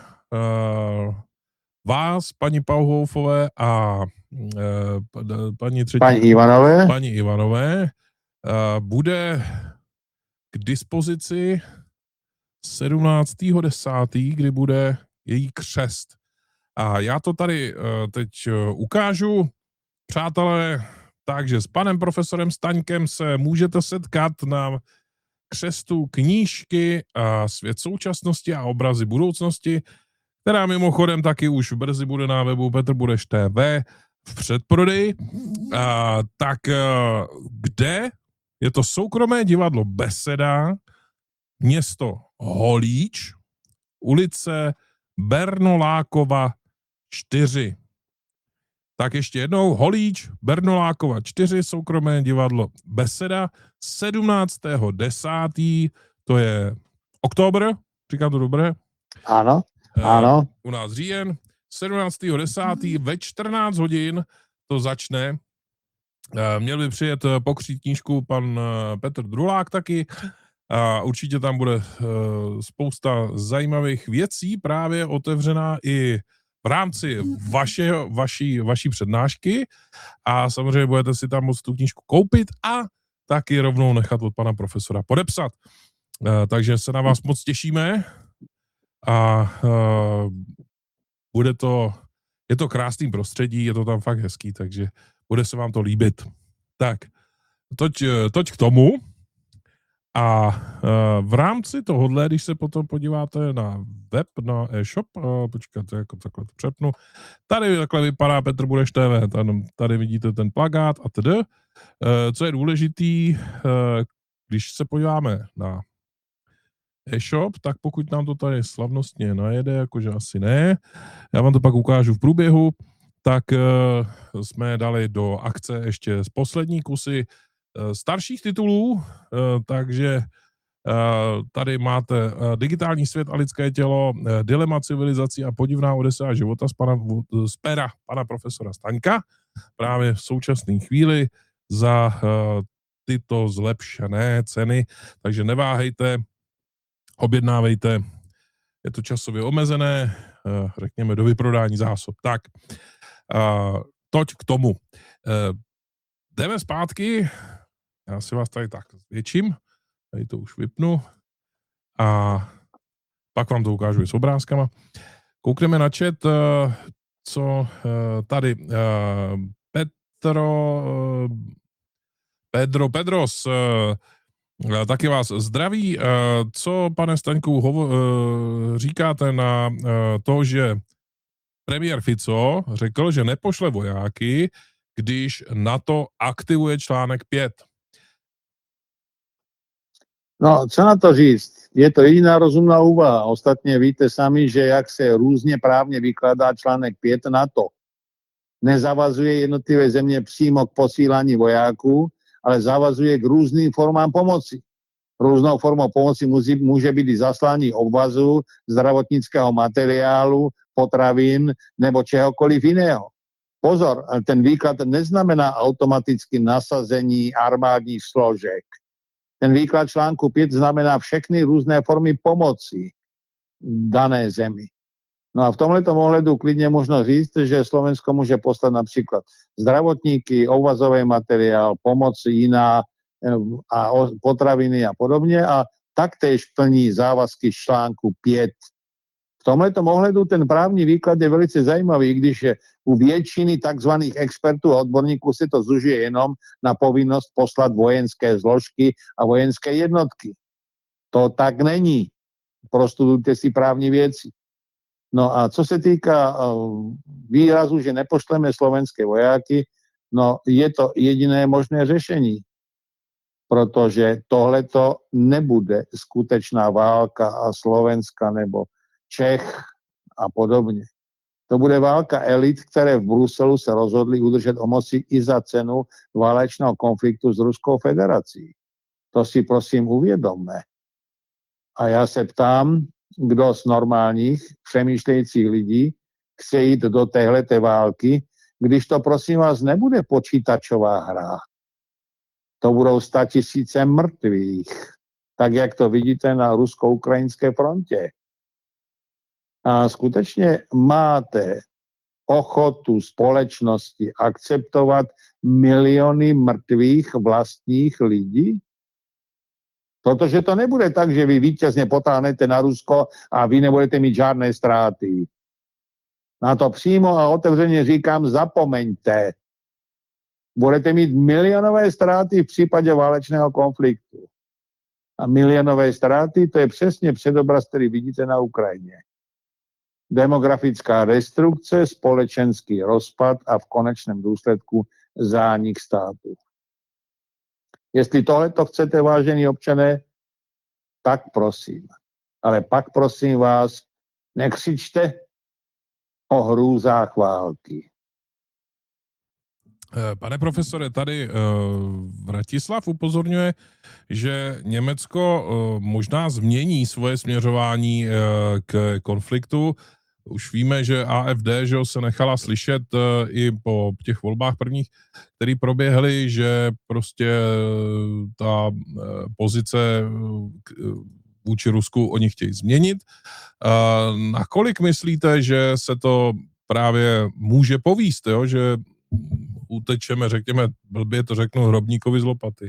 Speaker 2: vás, paní Pauhoufové a paní třetí,
Speaker 1: paní Ivanové,
Speaker 2: paní Ivanové bude k dispozici sedmnáctého desátého kdy bude její křest. A já to tady teď ukážu. Přátelé, takže s panem profesorem Staňkem se můžete setkat na křestu knížky Svět současnosti a obrazy budoucnosti, která mimochodem taky už brzy bude na webu Petr Budeš T V v předprodeji. A, tak a, kde? Je to soukromé divadlo Beseda, město Holíč, ulice Bernolákova čtyři. Tak ještě jednou, Holíč, Bernolákova čtyři, soukromé divadlo Beseda, sedmnáctého desátého to je oktober, říkám to dobře?
Speaker 1: Ano, ano.
Speaker 2: U nás říjen, sedmnáctého desátého ve čtrnáct hodin to začne. Měl by přijet pokřít knížku pan Petr Drulák taky. A určitě tam bude spousta zajímavých věcí, právě otevřená i v rámci vaše, vaší, vaší přednášky. A samozřejmě budete si tam moct tu knížku koupit a taky rovnou nechat od pana profesora podepsat. Takže se na vás moc těšíme. A bude to, je to krásný prostředí, je to tam fakt hezký, takže bude se vám to líbit. Tak, toť, toť k tomu. A uh, v rámci tohohle, když se potom podíváte na web, na e-shop, uh, počkejte, jako takhle to přepnu, tady takhle vypadá Petr Bureš T V, tady, tady vidíte ten plakát a tedy. Uh, co je důležitý, uh, když se podíváme na e-shop, tak pokud nám to tady slavnostně najede, jakože asi ne, já vám to pak ukážu v průběhu, tak uh, jsme dali do akce ještě z poslední kusy uh, starších titulů, uh, takže uh, tady máte uh, Digitální svět a lidské tělo, uh, Dilema civilizací a podivná Odisea života z, pana, z pera pana profesora Staňka, právě v současné chvíli za uh, tyto zlepšené ceny, takže neváhejte, objednávejte, je to časově omezené, uh, řekněme do vyprodání zásob. Tak, uh, toť k tomu. Uh, jdeme zpátky, já si vás tady tak zvětším, tady to už vypnu a pak vám to ukážu i s obrázkama. Koukneme na chat, uh, co uh, tady uh, Petro, uh, Pedro Pedros, uh, taky vás zdraví. Uh, co, pane Staňku, hovo, uh, říkáte na uh, to, že premiér Fico řekl, že nepošle vojáky, když NATO aktivuje článek pět?
Speaker 1: No, co na to říct? Je to jediná rozumná úvaha. Ostatně víte sami, že jak se různě právně vykládá článek pět NATO. Nezavazuje jednotlivé země přímo k posílání vojáků, ale zavazuje k různým formám pomoci. Různou formou pomoci může, může být i zaslání obvazu, zdravotnického materiálu, potravin nebo čehokoliv jiného. Pozor, ten výklad neznamená automaticky nasazení armádních složek. Ten výklad článku pět znamená všechny různé formy pomoci dané zemi. No a v tomhletom ohledu klidně možno říct, že Slovensko může poslat například zdravotníky, obvazový materiál, pomoc jiná a potraviny a podobně a taktéž plní závazky z článku pět. V tomhletom ohledu ten právní výklad je velice zajímavý, když je u většiny takzvaných expertů a odborníků se to zužuje jenom na povinnost poslat vojenské zložky a vojenské jednotky. To tak není. Prostudujte si právní věci. No a co se týká výrazu, že nepošleme slovenské vojáky, no je to jediné možné řešení, protože tohleto nebude skutečná válka a Slovenska nebo Čech a podobně. To bude válka elit, které v Bruselu se rozhodli udržet o moci i za cenu válečného konfliktu s Ruskou federací. To si prosím uvědomme. A já se ptám, kdo z normálních přemýšlejících lidí chce jít do téhleté války, když to prosím vás nebude počítačová hra. To budou statisíce mrtvých, tak jak to vidíte na rusko-ukrajinské frontě. A skutečně máte ochotu společnosti akceptovat miliony mrtvých vlastních lidí? Protože to nebude tak, že vy vítězně potáhnete na Rusko a vy nebudete mít žádné ztráty. Na to přímo a otevřeně říkám, zapomeňte. Budete mít milionové ztráty v případě válečného konfliktu. A milionové ztráty, to je přesně předobraz, který vidíte na Ukrajině. Demografická destrukce, společenský rozpad a v konečném důsledku zánik státu. Jestli tohleto chcete, vážení občané, tak prosím. Ale pak prosím vás, nekřičte o hrůzách války.
Speaker 2: Pane profesore, tady uh, Vratislav upozorňuje, že Německo uh, možná změní svoje směřování uh, k konfliktu. Už víme, že A F D že se nechala slyšet uh, i po těch volbách prvních, které proběhly, že prostě uh, ta uh, pozice uh, vůči Rusku oni chtějí změnit. Uh, nakolik myslíte, že se to právě může povíst, jo? Že utečeme, řekněme, blbě to řeknu, hrobníkovi z lopaty?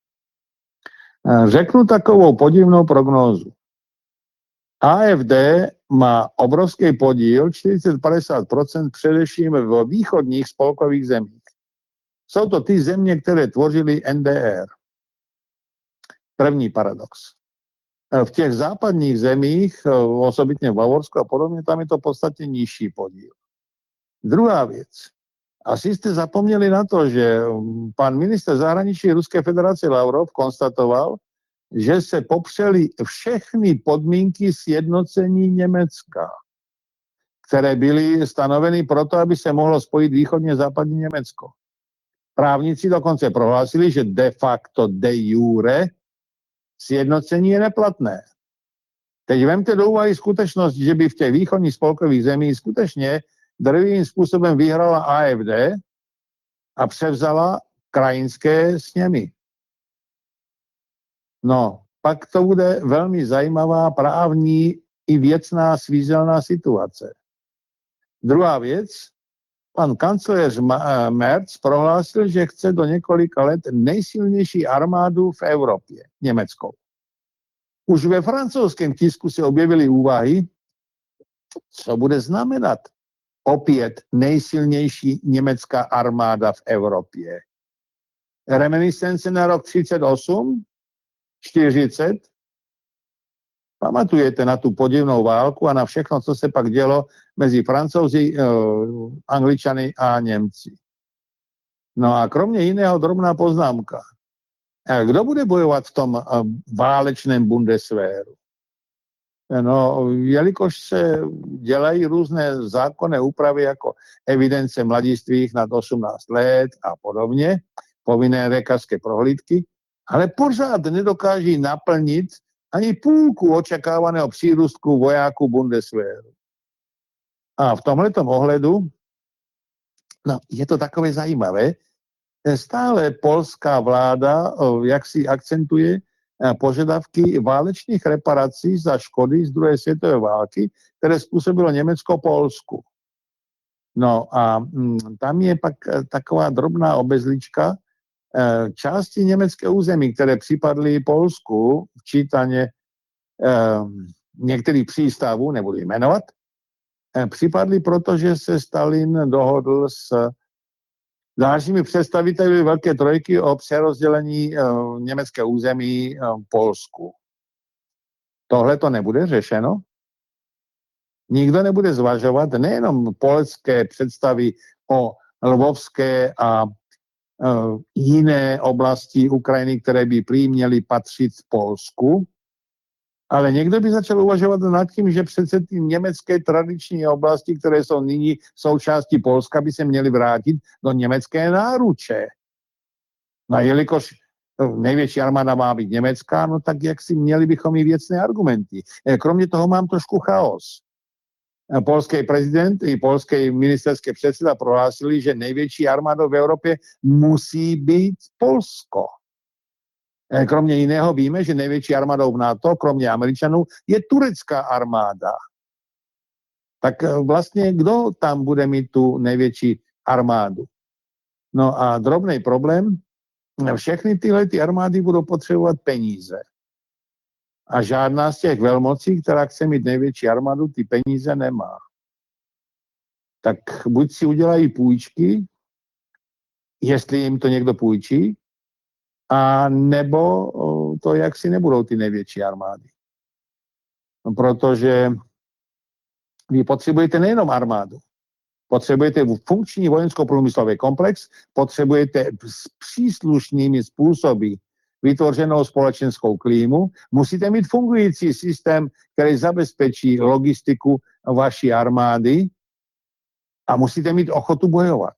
Speaker 1: Řeknu takovou podivnou prognózu. A F D má obrovský podíl, čtyřicet až padesát procent především v východních spolkových zemích. Jsou to ty země, které tvořily N D R. První paradox. V těch západních zemích, osobitně v Bavorsku a podobně, tam je to v podstatě nižší podíl. Druhá věc. Asi jste zapomněli na to, že pan ministr zahraničí Ruské federace Lavrov konstatoval, že se popřely všechny podmínky sjednocení Německa, které byly stanoveny proto, aby se mohlo spojit východně západní Německo. Právníci dokonce prohlásili, že de facto, de jure, sjednocení je neplatné. Teď vemte do úvahy skutečnost, že by v těch východních spolkových zemích skutečně drvivým způsobem vyhrala A F D a převzala krajinské sněmy. No, pak to bude velmi zajímavá právní i věcná svízelná situace. Druhá věc, pan kancléř Merz prohlásil, že chce do několika let nejsilnější armádu v Evropě, německou. Už ve francouzském tisku se objevily úvahy, co bude znamenat opět nejsilnější německá armáda v Evropě. Reminiscence na rok třicet osm, čtyřicet. Pamatujete na tu podivnou válku a na všechno, co se pak dělo mezi Francouzi, Angličany a Němci. No a kromě jiného drobná poznámka. Kdo bude bojovat v tom válečném Bundeswehru? No, jelikož se dělají různé zákonné úpravy jako evidence mladistvých nad osmnáct let a podobně, povinné lékařské prohlídky, ale pořád nedokáží naplnit ani půlku očekávaného přírůstku vojáků Bundeswehru. A v tomhletom ohledu, no, je to takové zajímavé, stále polská vláda, jak si akcentuje, požadavky válečných reparací za škody z druhé světové války, které způsobilo Německo Polsku. No a tam je pak taková drobná obezlička, části německé území, které připadly Polsku, včítaně některých přístavů, nebudu jmenovat, připadly, protože se Stalin dohodl s dalšími představiteli Velké trojky o přerozdělení uh, německé území uh, Polsku. Tohle to nebude řešeno. Nikdo nebude zvažovat nejenom polské představy o lvovské a uh, jiné oblasti Ukrajiny, které by prý měly patřit Polsku, ale někdo by začal uvažovat nad tím, že přece ty německé tradiční oblasti, které jsou nyní součástí Polska, by se měly vrátit do německé náruče. No a jelikož největší armáda má být německá, no tak jak si měli bychom i věcné argumenty. Kromě toho mám trošku chaos. Polský prezident i polský ministerský předseda prohlásili, že největší armádou v Evropě musí být Polsko. Kromě jiného víme, že největší armádou v NATO, kromě Američanů, je turecká armáda. Tak vlastně kdo tam bude mít tu největší armádu? No a drobný problém, všechny tyhle ty armády budou potřebovat peníze. A žádná z těch velmocí, která chce mít největší armádu, ty peníze nemá. Tak buď si udělají půjčky, jestli jim to někdo půjčí, a nebo to jaksi nebudou ty největší armády. Protože vy potřebujete nejenom armádu, potřebujete funkční vojensko-průmyslový komplex, potřebujete s příslušnými způsoby vytvořenou společenskou klímu, musíte mít fungující systém, který zabezpečí logistiku vaší armády a musíte mít ochotu bojovat.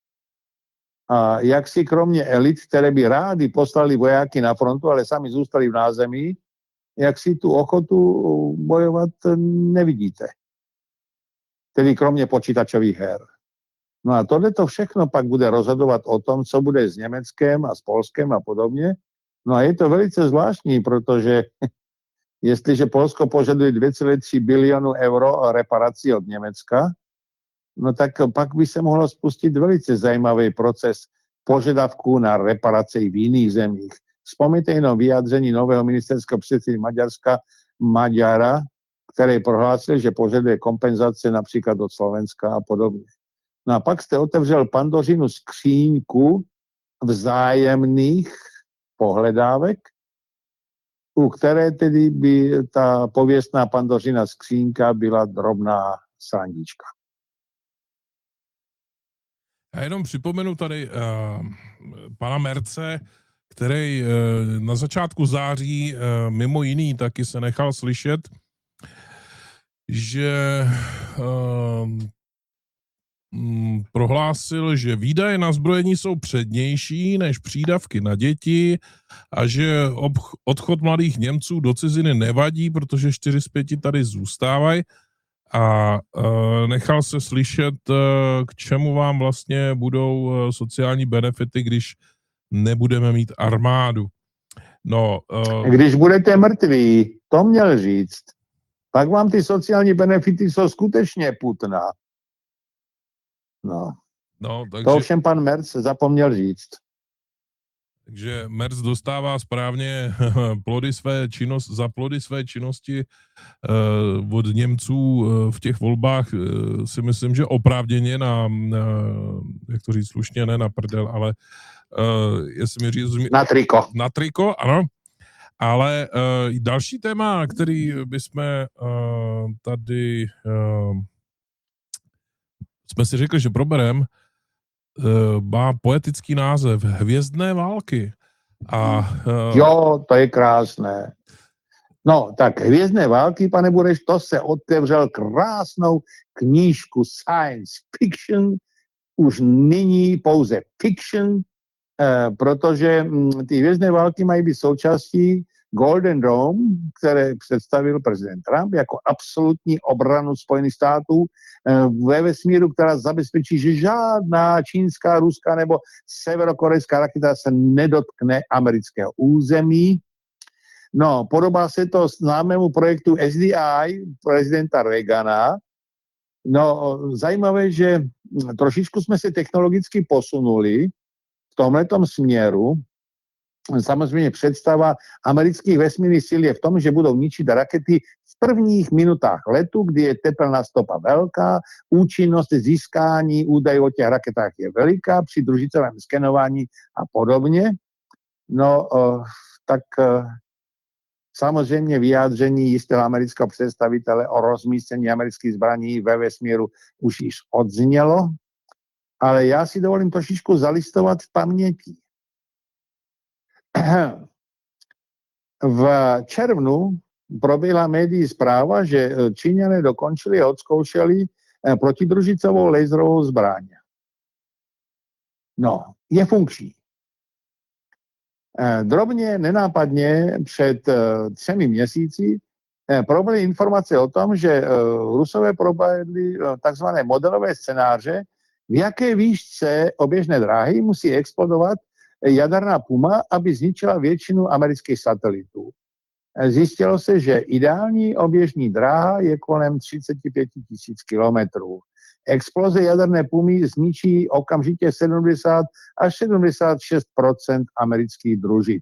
Speaker 1: A jak si kromě elit, které by rádi poslali vojáky na frontu, ale sami zůstali v názemí, jak si tu ochotu bojovat nevidíte. Tedy kromě počítačových her. No a tohleto všechno pak bude rozhodovat o tom, co bude s Německem a s Polskem a podobně. No a je to velice zvláštní, protože jestliže Polsko požaduje dvě celé tři bilionu euro reparací od Německa, no tak pak by se mohlo spustit velice zajímavý proces požadavků na reparace i v jiných zemích. Vzpomněte jenom vyjádření nového ministerského předsedy Maďarska Maďara, který prohlásil, že požaduje kompenzace například od Slovenska a podobně. No a pak jste otevřel Pandořinu skříňku vzájemných pohledávek u které tedy by ta pověstná pandořina skřínka byla drobná srandička.
Speaker 2: Já jenom připomenu tady uh, pana Merce, který uh, na začátku září uh, mimo jiný taky se nechal slyšet, že uh, mm, prohlásil, že výdaje na zbrojení jsou přednější než přídavky na děti a že ob- odchod mladých Němců do ciziny nevadí, protože čtyři z pěti tady zůstávají. A uh, nechal se slyšet, uh, k čemu vám vlastně budou uh, sociální benefity, když nebudeme mít armádu. No, uh,
Speaker 1: Když budete mrtví, to měl říct, pak vám ty sociální benefity jsou skutečně putná. No.
Speaker 2: no takže,
Speaker 1: To ovšem pan Merc zapomněl říct.
Speaker 2: Takže Merc dostává správně plody své činnost, za plody své činnosti uh, od Němců uh, v těch volbách uh, si myslím, že oprávněně na, na, jak to říct slušně, ne na prdel, ale uh, jestli mi říct...
Speaker 1: Na triko.
Speaker 2: Na triko, ano. Ale uh, další téma, který bychom uh, tady uh, jsme si řekli, že proberem, má poetický název Hvězdné války. A, uh...
Speaker 1: Jo, to je krásné. No, tak Hvězdné války, pane Bureš, to se otevřel krásnou knížku science fiction, už nyní pouze fiction, eh, protože hm, ty Hvězdné války mají být součástí Golden Dome, které představil prezident Trump jako absolutní obranu Spojených států ve vesmíru, která zabezpečí, že žádná čínská, ruská nebo severokorejská raketa se nedotkne amerického území. No, podobá se to známému projektu S D I prezidenta Reagana. No, zajímavé, že trošičku jsme se technologicky posunuli v tomhletom směru. Samozřejmě představa amerických vesmírných sil je v tom, že budou ničit rakety v prvních minutách letu, kdy je tepelná stopa velká, účinnost získání údajů o těch raketách je veliká, při družicovém skenování a podobně. No, tak samozřejmě vyjádření jistého amerického představitele o rozmístění amerických zbraní ve vesmíru už již odznělo, ale já si dovolím trošičku zalistovat v paměti. V červnu proběhla médií zpráva, že Číňané dokončili a odzkoušeli protidružicovou laserovou zbraň. No, je funkční. Drobně, nenápadně před třemi měsíci proběhly informace o tom, že Rusové provedli takzvané modelové scénáře, v jaké výšce oběžné dráhy musí explodovat jaderná puma, aby zničila většinu amerických satelitů. Zjistilo se, že ideální oběžní dráha je kolem třicet pět tisíc kilometrů. Exploze jaderné pumy zničí okamžitě sedmdesát až sedmdesát šest procent amerických družic.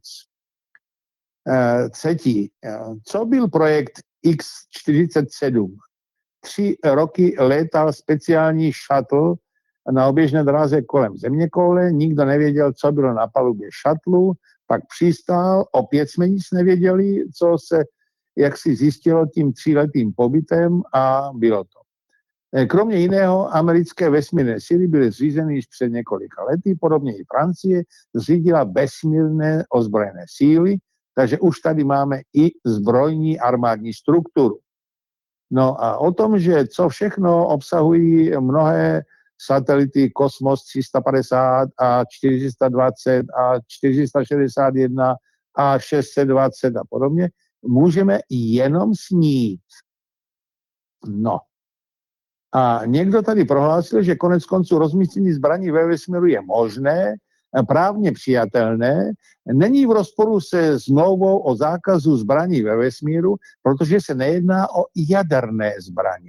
Speaker 1: Třetí, co byl projekt X čtyřicet sedm? Tři roky létal speciální shuttle na oběžné dráze kolem zeměkoule, nikdo nevěděl, co bylo na palubě šatlu, pak přistál, opět jsme nic nevěděli, co se, jak si zjistilo tím tříletým pobytem a bylo to. Kromě jiného, americké vesmírné síly byly zřízeny již před několika lety, podobně i Francie zřídila vesmírné ozbrojené síly, takže už tady máme i zbrojní armádní strukturu. No a o tom, že co všechno obsahují mnohé satelity Kosmos tři sta padesát a čtyři sta dvacet a čtyři sta šedesát jedna a šest set dvacet a podobně, můžeme jenom snít. No. A někdo tady prohlásil, že konec konců rozmístění zbraní ve vesmíru je možné, právně přijatelné, není v rozporu se smlouvou o zákazu zbraní ve vesmíru, protože se nejedná o jaderné zbraně.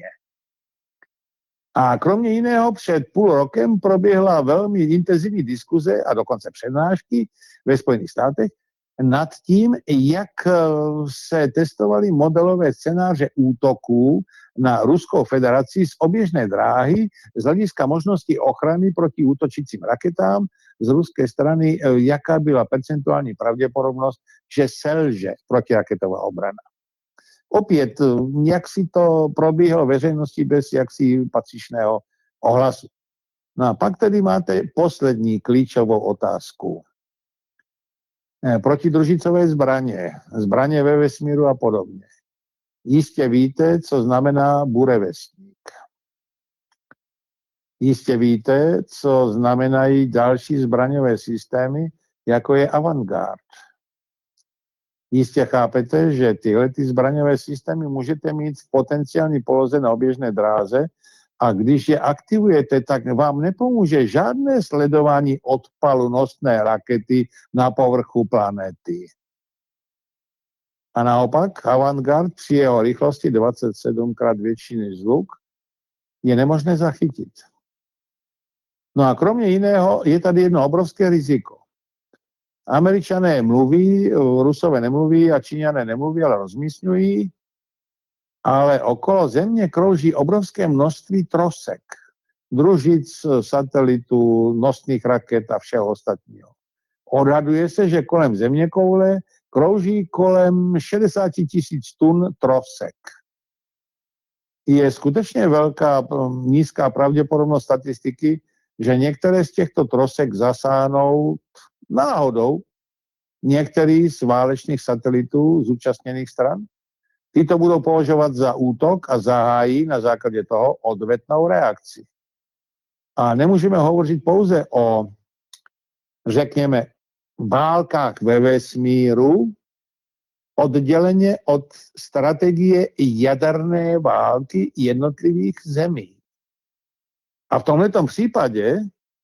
Speaker 1: A kromě jiného před půl rokem proběhla velmi intenzivní diskuze a dokonce přednášky ve Spojených státech, nad tím, jak se testovaly modelové scénáře útoků na Ruskou federaci z oběžné dráhy z hlediska možnosti ochrany proti útočícím raketám z ruské strany, jaká byla percentuální pravděpodobnost, že selže protiraketová obrana. Opět, jak si to probíhalo veřejnosti bez jaksi patřičného ohlasu. No a pak tedy máte poslední klíčovou otázku. Protidružicové zbraně, zbraně ve vesmíru a podobně. Jistě víte, co znamená burevestník. Jistě víte, co znamenají další zbraňové systémy, jako je Avangard. Jistě chápete, že tyhle ty zbraňové systémy můžete mít v potenciální poloze na oběžné dráze a když je aktivujete, tak vám nepomůže žádné sledování odpalu nosné rakety na povrchu planety. A naopak Avangard při jeho rychlosti dvacet sedm krát větší než zvuk je nemožné zachytit. No a kromě jiného je tady jedno obrovské riziko. Američané mluví, Rusové nemluví a Číňané nemluví, ale rozmístňují, ale okolo země krouží obrovské množství trosek, družic, satelitů, nosných raket a všeho ostatního. Odhaduje se, že kolem zeměkoule krouží kolem šedesát tisíc tun trosek. Je skutečně velká, nízká pravděpodobnost statistiky, že některé z těchto trosek zasáhnou náhodou některý z válečných satelitů zúčastněných stran. Ty to budou považovat za útok a zahájí na základě toho odvetnou reakci. A nemůžeme hovořit pouze o, řekněme, válkách ve vesmíru, odděleně od strategie jaderné války jednotlivých zemí. A v tomhletom případě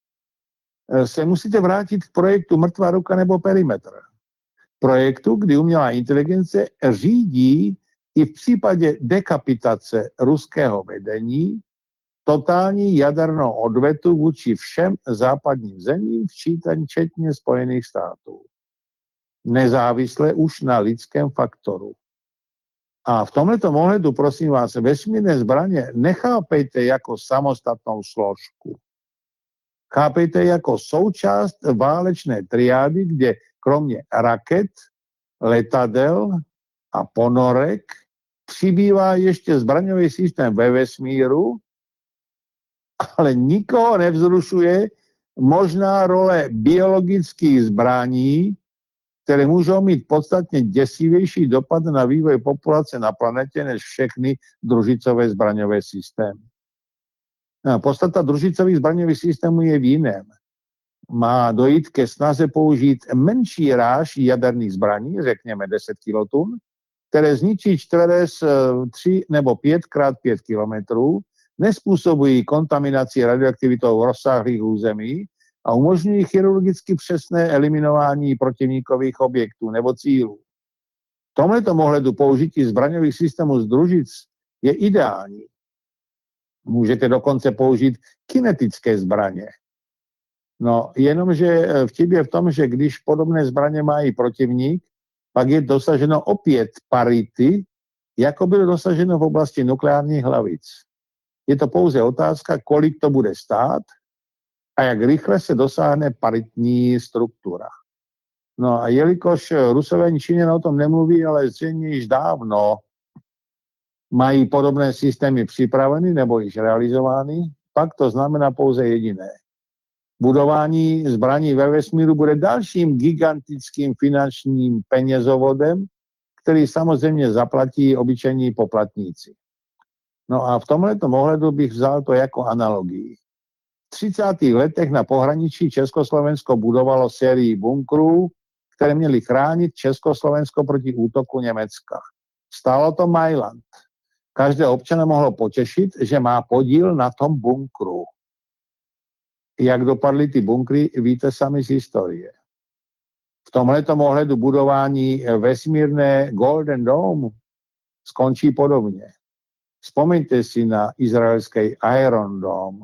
Speaker 1: se musíte vrátit k projektu Mrtvá ruka nebo Perimetr. Projektu, kdy umělá inteligence řídí i v případě dekapitace ruského vedení totální jadernou odvetu vůči všem západním zemím, včetně Spojených států. Nezávisle už na lidském faktoru. A v tomto ohledu, prosím vás, vesmírné zbraně nechápejte jako samostatnou složku. Chápejte jako součást válečné triády, kde kromě raket, letadel a ponorek přibývá ještě zbraňový systém ve vesmíru, ale nikoho nevzrušuje možná role biologických zbraní, které můžou mít podstatně děsivější dopad na vývoj populace na planetě než všechny družicové zbraňové systémy. No, podstata družicových zbraňových systémů je v jiném. Má dojít ke snaze použít menší ráž jaderných zbraní, řekněme deset kilotun, které zničí čtveres tři nebo pět krát pět kilometrů, nespůsobují kontaminaci radioaktivitou rozsáhlých území a umožňují chirurgicky přesné eliminování protivníkových objektů nebo cílů. V tomto ohledu použití zbraňových systémů z družic je ideální. Můžete dokonce použít kinetické zbraně. No, jenomže vtip je v tom, že když podobné zbraně má i protivník, pak je dosaženo opět parity, jako bylo dosaženo v oblasti nukleárních hlavic. Je to pouze otázka, kolik to bude stát a jak rychle se dosáhne paritní struktura. No a jelikož Rusové ani Číňané o tom nemluví, ale zřejmě již dávno mají podobné systémy připraveny nebo již realizovány, pak to znamená pouze jediné. Budování zbraní ve vesmíru bude dalším gigantickým finančním penězovodem, který samozřejmě zaplatí obyčejní poplatníci. No a v tomhletom ohledu bych vzal to jako analogii. V třicátých letech na pohraničí Československo budovalo sérii bunkrů, které měly chránit Československo proti útoku Německa. Stálo to Mailand. Každé občana mohlo potěšit, že má podíl na tom bunkru. Jak dopadly ty bunkry, víte sami z historie. V tomhletom ohledu budování vesmírné Golden Dome skončí podobně. Vzpomeňte si na izraelský Iron Dome.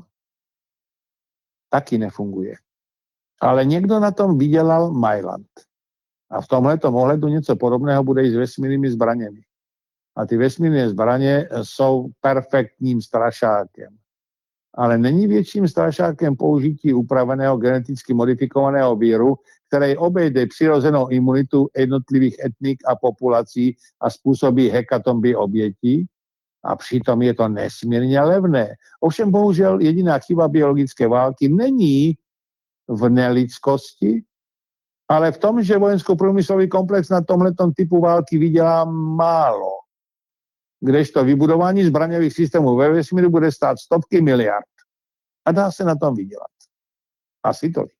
Speaker 1: Taky nefunguje. Ale někdo na tom vydělal Mailand. A v tomhletom ohledu něco podobného bude i s vesmírnými zbraněmi. A ty vesmírné zbraně jsou perfektním strašákem. Ale není větším strašákem použití upraveného geneticky modifikovaného víru, který obejde přirozenou imunitu jednotlivých etnik a populací a způsobí hekatomby obětí. A přitom je to nesmírně levné. Ovšem bohužel jediná chyba biologické války není v nelidskosti, ale v tom, že vojensko-průmyslový komplex na tomhletom typu války vydělá málo. Kdežto vybudování zbraňových systémů ve vesmíru bude stát stovky miliard. A dá se na tom vydělat. Asi tolik.